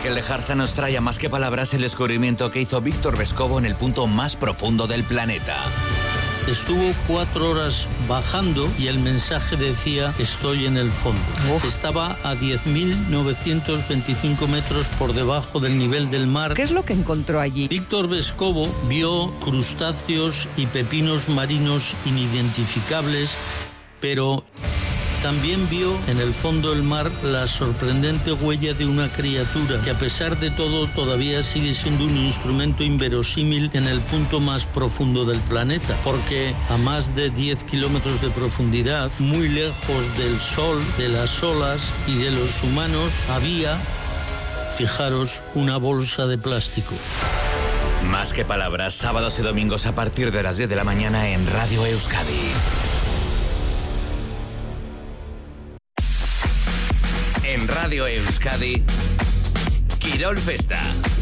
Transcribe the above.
Miquel Lejarza nos trae a Más que Palabras el descubrimiento que hizo Víctor Vescovo en el punto más profundo del planeta. Estuvo 4 horas bajando y el mensaje decía: estoy en el fondo. Estaba a 10.925 metros por debajo del nivel del mar. ¿Qué es lo que encontró allí? Víctor Vescovo vio crustáceos y pepinos marinos inidentificables, pero también vio en el fondo del mar la sorprendente huella de una criatura que, a pesar de todo, todavía sigue siendo un instrumento inverosímil en el punto más profundo del planeta, porque a más de 10 kilómetros de profundidad, muy lejos del sol, de las olas y de los humanos, había, fijaros, una bolsa de plástico. Más que Palabras, sábados y domingos a partir de las 10 de la mañana en Radio Euskadi. En Radio Euskadi, Quirol Festa.